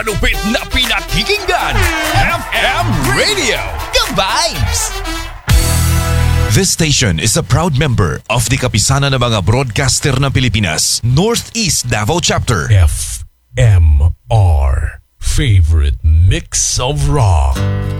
Lupit na pinakikinggan, FM Radio, The Vibes! This station is a proud member of the Kapisanan ng mga Broadcaster ng Pilipinas, Northeast Davao Chapter. FMR, favorite mix of rock.